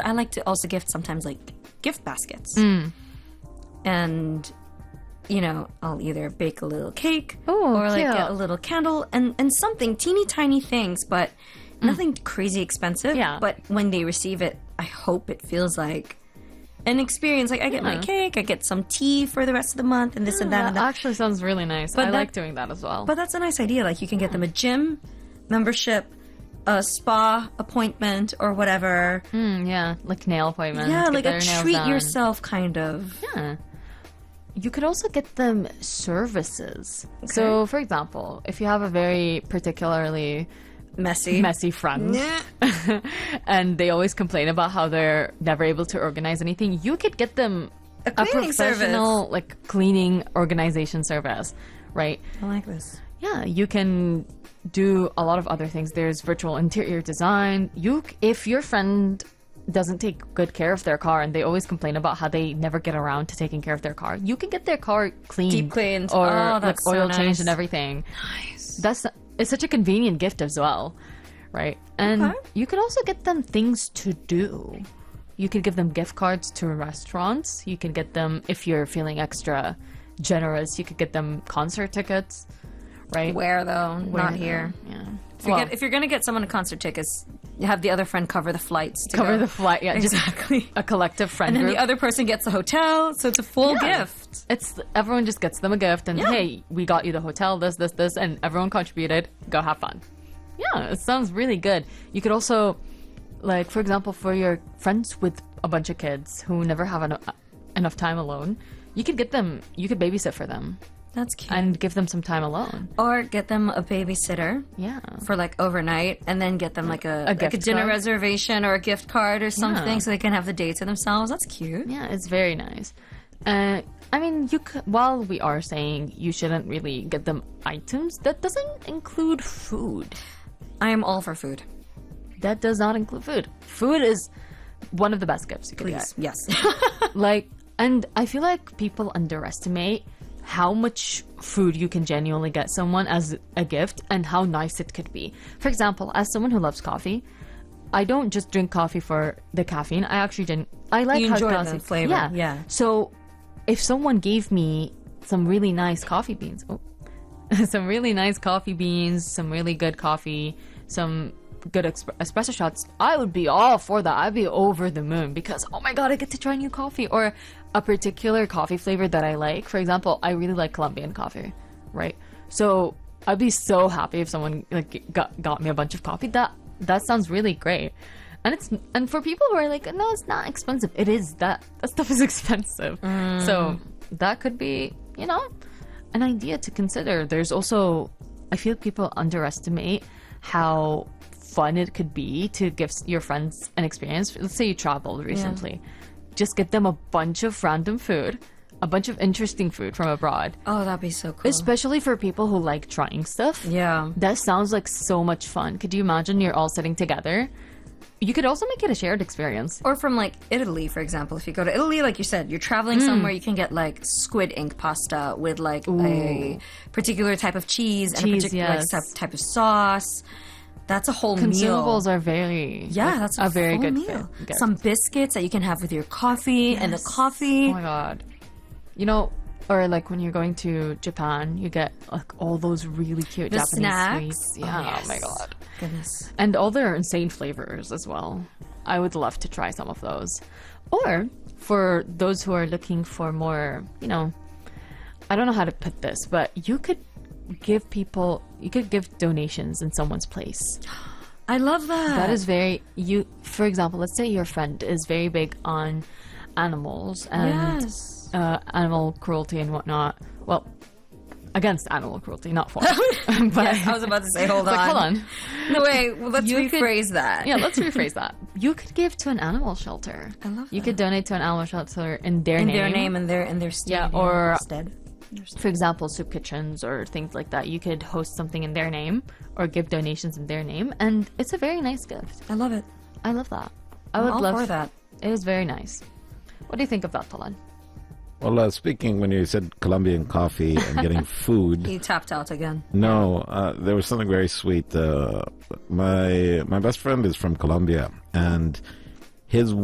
I like to also gift sometimes like gift baskets. And, you know, I'll either bake a little cake or like get a little candle and something, teeny tiny things, but nothing crazy expensive. Yeah. But when they receive it, I hope it feels like an experience. Like I get my cake, I get some tea for the rest of the month and this and that. And that actually sounds really nice. I like doing that as well. But that's a nice idea. Like you can get them a gym membership, a spa appointment or whatever. Yeah, like nail appointment. Yeah, like a treat yourself kind of. Yeah. You could also get them services. Okay. So, for example, if you have a very particularly messy friend and they always complain about how they're never able to organize anything, you could get them a professional like cleaning organization service, right? I like this. Yeah, you can do a lot of other things. There's virtual interior design. If your friend doesn't take good care of their car and they always complain about how they never get around to taking care of their car, you can get their car cleaned, deep cleaned, or like oil changed and everything. Nice. It's such a convenient gift as well, right? And you could also get them things to do. You could give them gift cards to restaurants. You can get them, if you're feeling extra generous, you could get them concert tickets, right? Where though? Not here. Yeah. If you're gonna get someone a concert tickets, you have the other friend cover the flights. The flight, yeah, exactly. Just a collective friend and then group. The other person gets a hotel, so it's a full gift. Everyone just gets them a gift, and hey, we got you the hotel, this, and everyone contributed. Go have fun. Yeah, it sounds really good. You could also, like, for example, for your friends with a bunch of kids who never have enough time alone, you could babysit for them. That's cute. And give them some time alone. Or get them a babysitter. Yeah. For like overnight, and then get them like a dinner reservation or a gift card or something so they can have the day to themselves. That's cute. Yeah, it's very nice. I mean, while we are saying you shouldn't really get them items, that doesn't include food. I am all for food. That does not include food. Food is one of the best gifts you could get. Yes. And I feel like people underestimate how much food you can genuinely get someone as a gift and how nice it could be. For example, as someone who loves coffee, I don't just drink coffee for the caffeine. I like you how enjoy classic the flavor. Yeah. So if someone gave me some really nice coffee beans, some really good coffee, some good espresso shots, I would be all for that. I'd be over the moon because, oh my god, I get to try new coffee or a particular coffee flavor that I like. For example, I really like Colombian coffee, right? So I'd be so happy if someone like got me a bunch of coffee. That sounds really great. And for people who are like, no, it's not expensive. It is. That stuff is expensive. So that could be, an idea to consider. There's also, I feel people underestimate how fun it could be to give your friends an experience. Let's say you traveled recently. Just get them a bunch of random food, a bunch of interesting food from abroad. Oh, that'd be so cool. Especially for people who like trying stuff. Yeah. That sounds like so much fun. Could you imagine you're all sitting together? You could also make it a shared experience. Or from like Italy, for example. If you go to Italy, like you said, you're traveling somewhere, you can get like squid ink pasta with like a particular type of cheese and a particular type of sauce. That's a whole meal. Consumables are very... Yeah, that's a very good meal. Some biscuits that you can have with your coffee and the coffee. Oh my god. Or like when you're going to Japan, you get like all those really cute Japanese snacks. Sweets. Yeah, oh my god. Goodness. And all their insane flavors as well. I would love to try some of those. Or for those who are looking for more, I don't know how to put this, but you could give donations in someone's place. I love that. That is for example, let's say your friend is very big on animals and animal cruelty and whatnot. Well, against animal cruelty, not for. But yes, I was about to say, hold on. No, wait, let's rephrase that. Yeah, let's rephrase that. You could give to an animal shelter. I love that. You could donate to an animal shelter in their name. In their name and their stead. Yeah, or stead. For example, soup kitchens or things like that. You could host something in their name or give donations in their name, and it's a very nice gift. I love it. I love that. I'm all for that. It is very nice. What do you think of that, Talan? Well, speaking when you said Colombian coffee and getting food, you tapped out again. No, there was something very sweet. My best friend is from Colombia, and his